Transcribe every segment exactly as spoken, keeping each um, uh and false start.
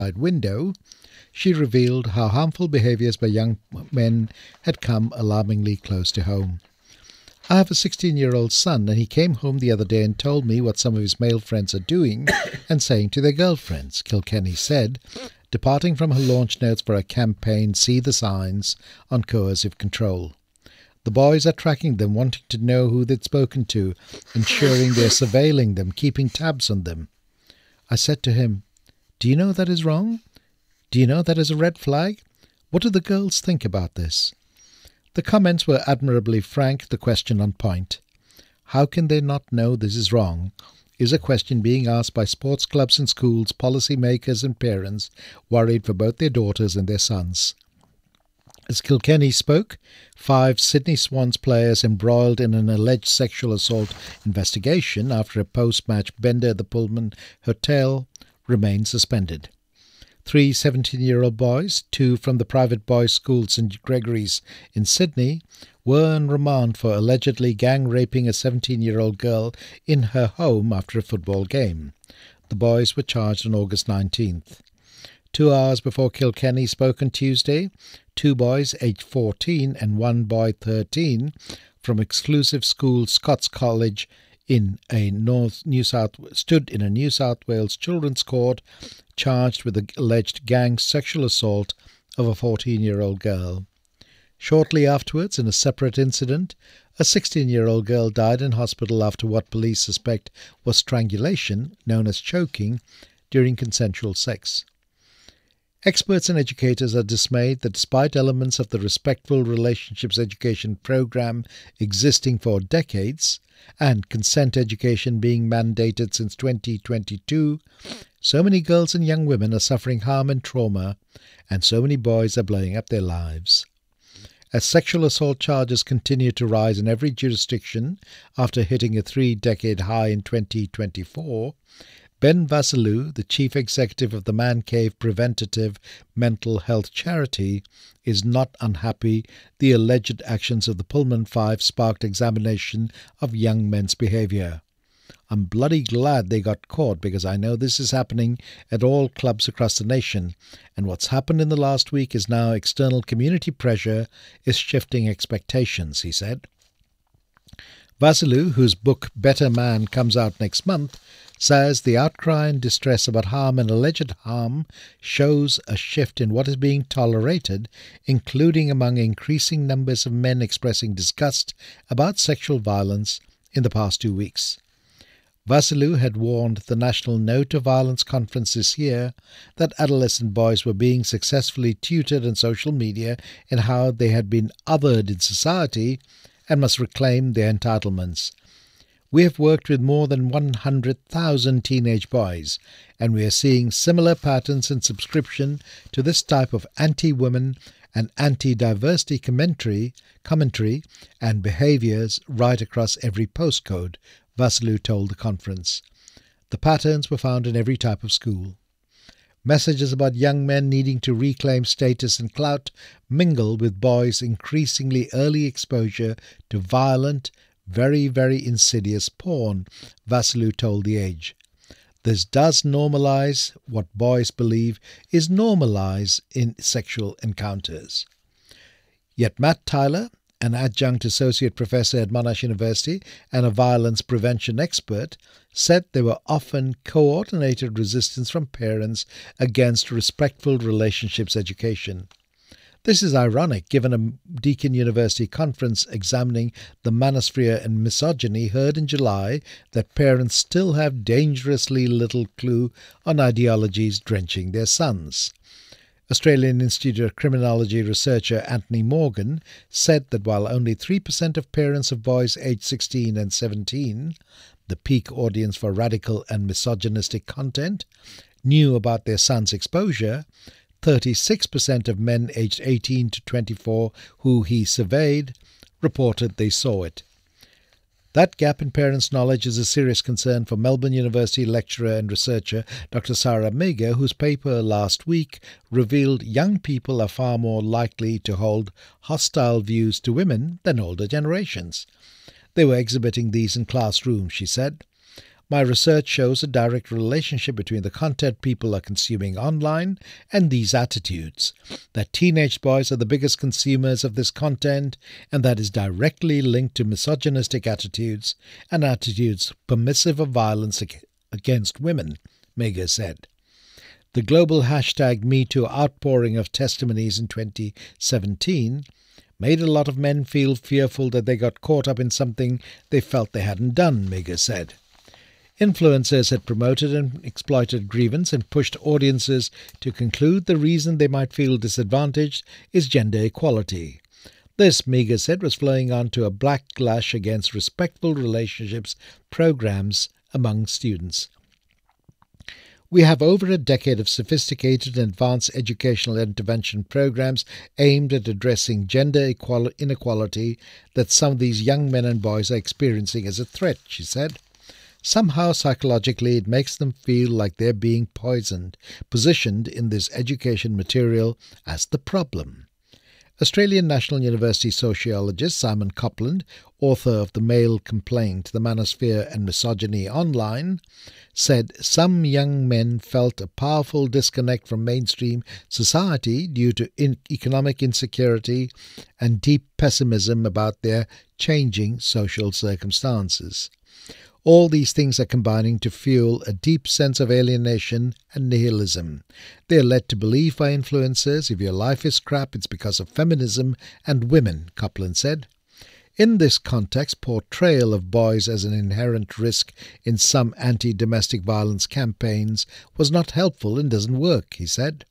window, she revealed how harmful behaviours by young men had come alarmingly close to home. I have a sixteen-year-old son, and he came home the other day and told me what some of his male friends are doing and saying to their girlfriends, Kilkenny said, departing from her launch notes for a campaign See the Signs on coercive control. The boys are tracking them, wanting to know who they'd spoken to, ensuring they're surveilling them, keeping tabs on them. I said to him, "Do you know that is wrong? Do you know that is a red flag? What do the girls think about this?" The comments were admirably frank, the question on point. How can they not know this is wrong? Is a question being asked by sports clubs and schools, policy makers and parents worried for both their daughters and their sons. As Kilkenny spoke, five Sydney Swans players embroiled in an alleged sexual assault investigation after a post-match bender at the Pullman Hotel remain suspended. Three seventeen-year-old boys, two from the private boys' school St Gregory's in Sydney, were on remand for allegedly gang-raping a seventeen-year-old girl in her home after a football game. The boys were charged on August nineteenth. Two hours before Kilkenny spoke on Tuesday, two boys aged fourteen and one boy thirteen from exclusive school Scots College in a North New South stood in a New South Wales children's court, charged with the alleged gang sexual assault of a fourteen-year-old girl. Shortly afterwards, in a separate incident, a sixteen-year-old girl died in hospital after what police suspect was strangulation, known as choking, during consensual sex. Experts and educators are dismayed that despite elements of the Respectful Relationships Education program existing for decades and consent education being mandated since twenty twenty-two, so many girls and young women are suffering harm and trauma, and so many boys are blowing up their lives. As sexual assault charges continue to rise in every jurisdiction after hitting a three-decade high in twenty twenty-four, Ben Vasilou, the chief executive of the Man Cave Preventative Mental Health Charity, is not unhappy the alleged actions of the Pullman Five sparked examination of young men's behaviour. "I'm bloody glad they got caught because I know this is happening at all clubs across the nation, and what's happened in the last week is now external community pressure is shifting expectations," he said. Vasilou, whose book Better Man comes out next month, says the outcry and distress about harm and alleged harm shows a shift in what is being tolerated, including among increasing numbers of men expressing disgust about sexual violence in the past two weeks. Vasilou had warned the National No to Violence conference this year that adolescent boys were being successfully tutored on social media in how they had been othered in society and must reclaim their entitlements. "We have worked with more than one hundred thousand teenage boys, and we are seeing similar patterns in subscription to this type of anti-women and anti-diversity commentary, commentary and behaviours right across every postcode," Vasilou told the conference. The patterns were found in every type of school. Messages about young men needing to reclaim status and clout mingle with boys' increasingly early exposure to violent, very, very insidious porn, Vasilou told The Age. This does normalise what boys believe is normalised in sexual encounters. Yet Matt Tyler, an adjunct associate professor at Monash University and a violence prevention expert, said there were often coordinated resistance from parents against respectful relationships education. This is ironic given a Deakin University conference examining the manosphere and misogyny heard in July that parents still have dangerously little clue on ideologies drenching their sons. Australian Institute of Criminology researcher Anthony Morgan said that while only three percent of parents of boys aged sixteen and seventeen, the peak audience for radical and misogynistic content, knew about their sons' exposure, thirty-six percent of men aged eighteen to twenty-four who he surveyed reported they saw it. That gap in parents' knowledge is a serious concern for Melbourne University lecturer and researcher Doctor Sarah Mega, whose paper last week revealed young people are far more likely to hold hostile views to women than older generations. They were exhibiting these in classrooms, she said. My research shows a direct relationship between the content people are consuming online and these attitudes, that teenage boys are the biggest consumers of this content, and that is directly linked to misogynistic attitudes and attitudes permissive of violence against women, Megha said. The global hashtag MeToo outpouring of testimonies in twenty seventeen made a lot of men feel fearful that they got caught up in something they felt they hadn't done, Megha said. Influencers had promoted and exploited grievance and pushed audiences to conclude the reason they might feel disadvantaged is gender equality. This, Megha said, was flowing on to a backlash against respectful relationships programs among students. We have over a decade of sophisticated and advanced educational intervention programs aimed at addressing gender inequality that some of these young men and boys are experiencing as a threat, she said. Somehow psychologically it makes them feel like they're being poisoned, positioned in this education material as the problem. Australian National University sociologist Simon Copland, author of The Male Complaint, The Manosphere and Misogyny Online, said some young men felt a powerful disconnect from mainstream society due to in- economic insecurity and deep pessimism about their changing social circumstances. All these things are combining to fuel a deep sense of alienation and nihilism. They are led to believe by influencers, if your life is crap, it's because of feminism and women, Copland said. In this context, portrayal of boys as an inherent risk in some anti-domestic violence campaigns was not helpful and doesn't work, he said.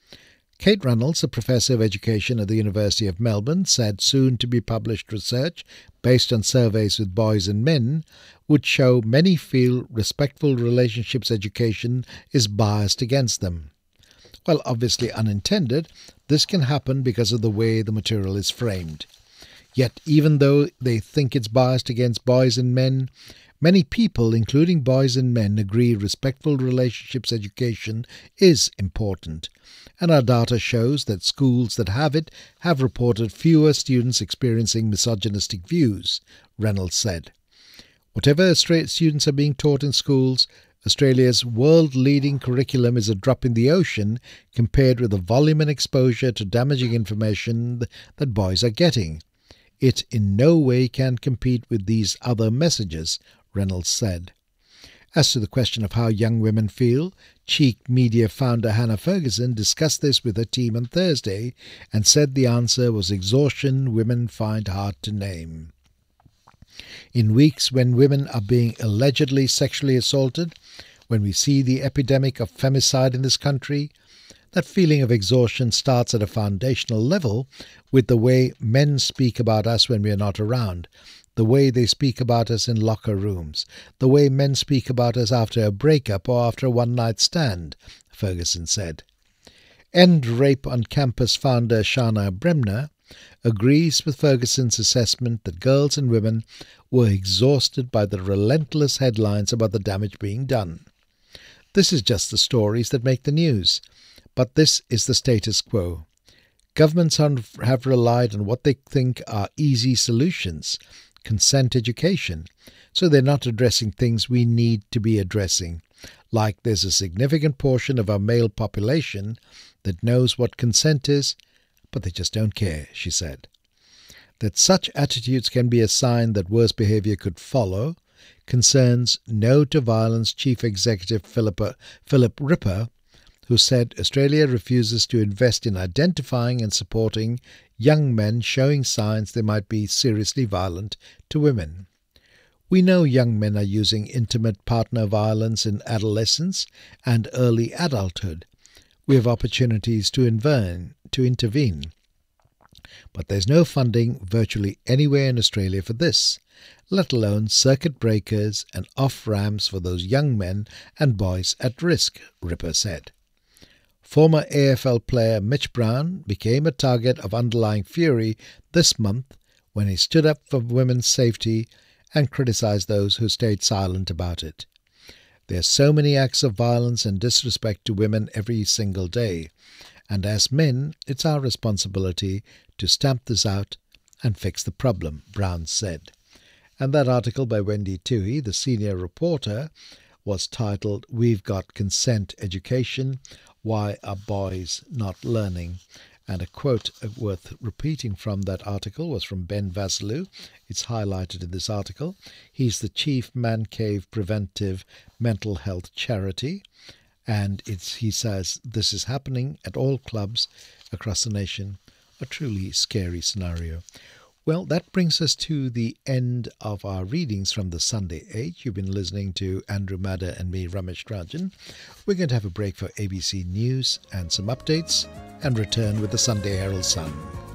Kate Reynolds, a professor of education at the University of Melbourne, said soon-to-be-published research based on surveys with boys and men would show many feel respectful relationships education is biased against them. Well, obviously unintended, this can happen because of the way the material is framed. Yet, even though they think it's biased against boys and men, many people, including boys and men, agree respectful relationships education is important, and our data shows that schools that have it have reported fewer students experiencing misogynistic views, Reynolds said. Whatever students are being taught in schools, Australia's world-leading curriculum is a drop in the ocean compared with the volume and exposure to damaging information that boys are getting. It in no way can compete with these other messages, Reynolds said. As to the question of how young women feel, Cheek Media founder Hannah Ferguson discussed this with her team on Thursday and said the answer was exhaustion women find hard to name. In weeks when women are being allegedly sexually assaulted, when we see the epidemic of femicide in this country, that feeling of exhaustion starts at a foundational level with the way men speak about us when we are not around, the way they speak about us in locker rooms, the way men speak about us after a breakup or after a one-night stand, Ferguson said. End Rape on Campus founder Shana Bremner agrees with Ferguson's assessment that girls and women were exhausted by the relentless headlines about the damage being done. This is just the stories that make the news. But this is the status quo. Governments have relied on what they think are easy solutions, consent education, so they're not addressing things we need to be addressing, like there's a significant portion of our male population that knows what consent is, but they just don't care, she said. That such attitudes can be a sign that worse behaviour could follow concerns No to Violence Chief Executive Philippa, Philip Ripper, who said Australia refuses to invest in identifying and supporting young men showing signs they might be seriously violent to women. We know young men are using intimate partner violence in adolescence and early adulthood. We have opportunities to intervene, to intervene. But there's no funding virtually anywhere in Australia for this, let alone circuit breakers and off-ramps for those young men and boys at risk, Ripper said. Former A F L player Mitch Brown became a target of underlying fury this month when he stood up for women's safety and criticised those who stayed silent about it. There are so many acts of violence and disrespect to women every single day, and as men, it's our responsibility to stamp this out and fix the problem, Brown said. And that article by Wendy Toohey, the senior reporter, was titled, "We've Got Consent Education, Why Are Boys Not Learning?" And a quote worth repeating from that article was from Ben Vasilou. It's highlighted in this article. He's the Chief Man Cave Preventive Mental Health Charity. And it's, he says, this is happening at all clubs across the nation. A truly scary scenario. Well, that brings us to the end of our readings from the Sunday Age. You've been listening to Andrew Madder and me, Ramesh Rajan. We're going to have a break for A B C News and some updates and return with the Sunday Herald Sun.